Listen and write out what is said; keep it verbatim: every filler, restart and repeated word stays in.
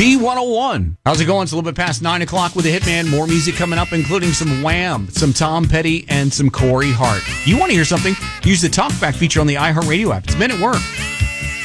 B one oh one. How's it going? It's a little bit past nine o'clock with the Hitman. More music coming up, including some Wham, some Tom Petty, and some Corey Hart. You want to hear something? Use the TalkBack feature on the iHeartRadio app. It's Men at Work.